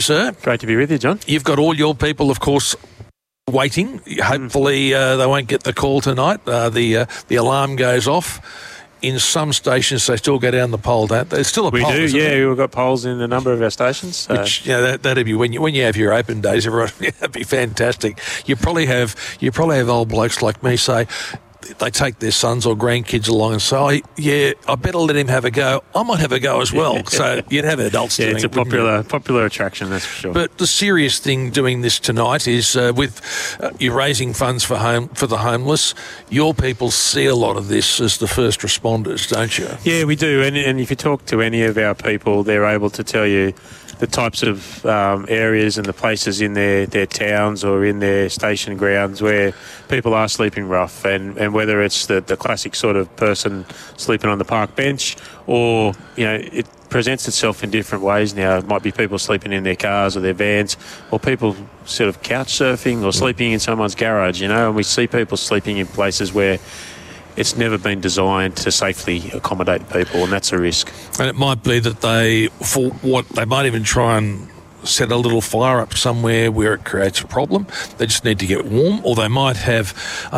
Sir, Great to be with you, John. you've got all your people, of course, waiting. Hopefully they won't get the call tonight. The alarm goes off. In some stations, they still go down the pole, don't they? There's still a We pole, do, isn't yeah. there? We've got polls in a number of our stations. So. Which, that'd be when you have your open days. Everyone, that'd be fantastic. You probably have old blokes like me say they take their sons or grandkids along and say, I better let him have a go. I might have a go as well. So you'd have adults doing it's a it, popular attraction, that's for sure. But the serious thing doing this tonight is with you're raising funds for the homeless. Your people see a lot of this as the first responders, don't you? Yeah, we do. And if you talk to any of our people, they're able to tell you the types of areas and the places in their towns or in their station grounds where people are sleeping rough, and whether it's the classic sort of person sleeping on the park bench or, it presents itself in different ways now. It might be people sleeping in their cars or their vans, or people sort of couch surfing or sleeping in someone's garage, and we see people sleeping in places where it's never been designed to safely accommodate people, and that's a risk. And it might be that they might even try and set a little fire up somewhere where it creates a problem. They just need to get warm, or they might have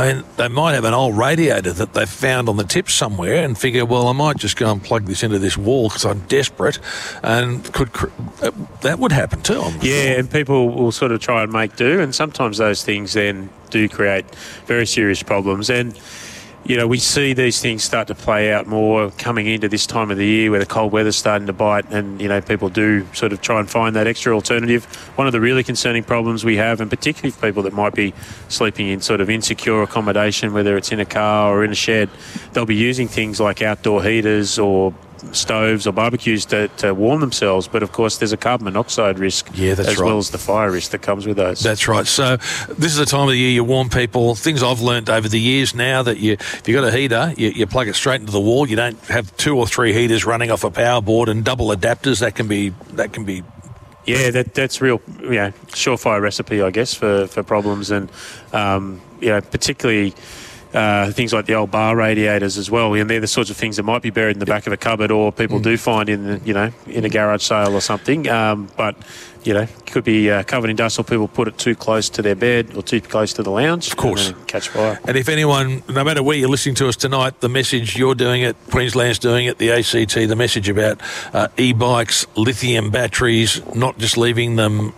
an old radiator that they've found on the tip somewhere and figure, well, I might just go and plug this into this wall because I'm desperate, and that would happen too. And people will sort of try and make do, and sometimes those things then do create very serious problems. And we see these things start to play out more coming into this time of the year where the cold weather's starting to bite, and, people do sort of try and find that extra alternative. One of the really concerning problems we have, and particularly for people that might be sleeping in sort of insecure accommodation, whether it's in a car or in a shed, they'll be using things like outdoor heaters or stoves or barbecues to warm themselves, but of course there's a carbon monoxide risk well as the fire risk that comes with those. That's right. So this is the time of the year you warn people. Things I've learnt over the years now that if you've got a heater, you plug it straight into the wall. You don't have 2 or 3 heaters running off a power board and double adapters. That can be Yeah, that's real, surefire recipe, I guess, for problems, and particularly things like the old bar radiators as well, and they're the sorts of things that might be buried in the back of a cupboard, or people do find in a garage sale or something. But could be covered in dust, or people put it too close to their bed or too close to the lounge. Of course. And catch fire. And if anyone, no matter where you're listening to us tonight, the message you're doing it, Queensland's doing it, the ACT, the message about e-bikes, lithium batteries, not just leaving them,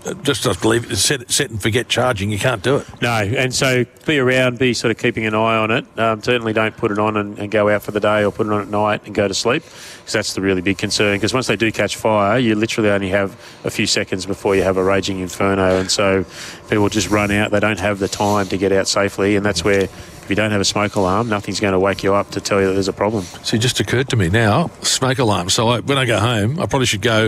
set and forget charging. You can't do it. No, and so be around, be sort of keeping an eye on it. Certainly don't put it on and go out for the day, or put it on at night and go to sleep, because that's the really big concern. Because once they do catch fire, you literally only have a few seconds before you have a raging inferno, and so people just run out. They don't have the time to get out safely, and that's where, if you don't have a smoke alarm, nothing's going to wake you up to tell you that there's a problem. See, it just occurred to me now, smoke alarm. So when I go home, I probably should go,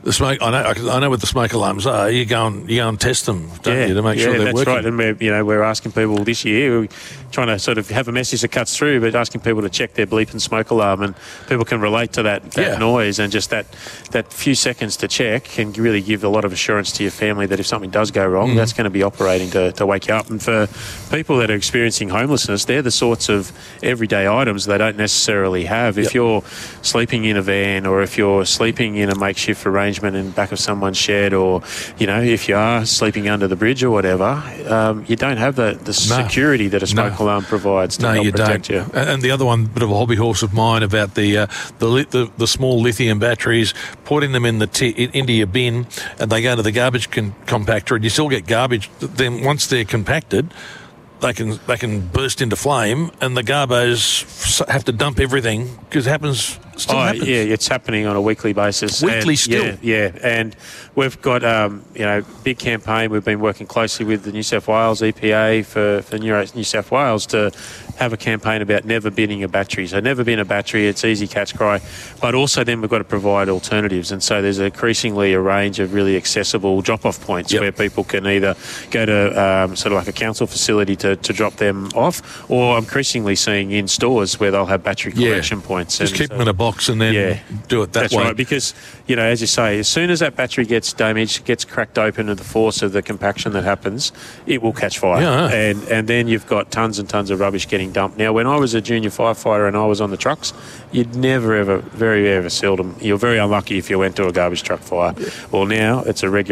I know what the smoke alarms are. You go and test them, don't you, to make sure they're working. Yeah, that's right. And we're asking people this year, we're trying to sort of have a message that cuts through, but asking people to check their bleep and smoke alarm, and people can relate to that noise, and just that few seconds to check can really give a lot of assurance to your family that if something does go wrong, that's going to be operating to wake you up. And for people that are experiencing homelessness, they're the sorts of everyday items they don't necessarily have. If you're sleeping in a van, or if you're sleeping in a makeshift arrangement in the back of someone's shed, or if you are sleeping under the bridge or whatever, you don't have the security that a smoke alarm provides to help protect you. And the other one, bit of a hobby horse of mine, about the small lithium batteries, putting them into your bin, and they go to the garbage compactor, and you still get garbage. Then once they're compacted, they can burst into flame, and the garbos have to dump everything, because it happens. Still happens. Yeah, it's happening on a weekly basis. Still. Yeah, and we've got big campaign. We've been working closely with the New South Wales EPA for New South Wales to have a campaign about never binning a battery. So never bin a battery, it's easy catch cry, but also then we've got to provide alternatives, and so there's increasingly a range of really accessible drop-off points where people can either go to sort of like a council facility to drop them off, or increasingly seeing in stores where they'll have battery collection points. Just keep them in a box and then do it that That's way. right, because, you know, as you say, as soon as that battery gets damaged, gets cracked open and the force of the compaction that happens, it will catch fire. Yeah. And then you've got tons and tons of rubbish getting dumped. Now, when I was a junior firefighter and I was on the trucks, you'd never, ever, very, ever seldom, you're very unlucky if you went to a garbage truck fire. Well, now it's a regular